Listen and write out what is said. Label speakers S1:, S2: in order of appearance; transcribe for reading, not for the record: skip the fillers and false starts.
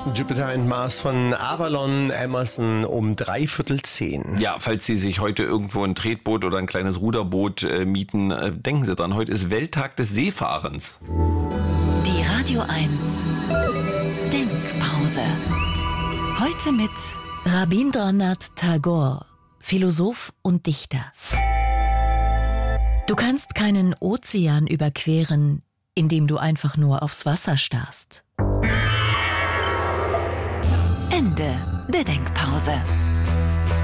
S1: Jupiter and Mars von Avalon Emerson um 9:45.
S2: Ja, falls Sie sich heute irgendwo ein Tretboot oder ein kleines Ruderboot mieten, denken Sie dran, heute ist Welttag des Seefahrens.
S3: Die Radio 1 Denkpause. Heute mit
S4: Rabindranath Tagore, Philosoph und Dichter. Du kannst keinen Ozean überqueren, indem du einfach nur aufs Wasser starrst.
S3: Ende der Denkpause.